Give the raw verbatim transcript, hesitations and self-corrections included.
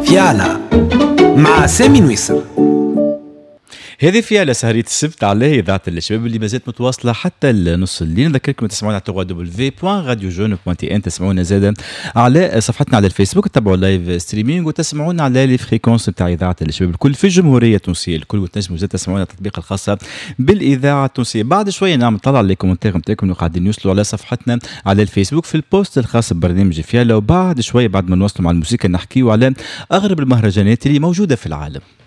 فيالا مع سامي نويسر. هذه فيها سهرية السبت على إذاعة الشباب اللي ما زالت متواصلة حتى النص الليل. نذكركم تسمعونا على دبليو دبليو دبليو دوت راديو جون دوت تي ان، تسمعونا زادا على صفحتنا على الفيسبوك، تتابعوا اللايف ستريمينغ وتسمعونا على لي فريكونس نتاع إذاعة الشباب الكل في الجمهورية التونسية الكل، وتنجموا زادا تسمعونا التطبيق الخاصة بالإذاعة التونسية. بعد شوية نعم نطلع على الكومنتير نتاعكم اللي قاعدين يوصلوا على صفحتنا على الفيسبوك في البوست الخاص ببرنامج فيالا، وبعد شوية بعد ما نوصلوا مع الموسيقى نحكيوا على أغرب المهرجانات اللي موجودة في العالم.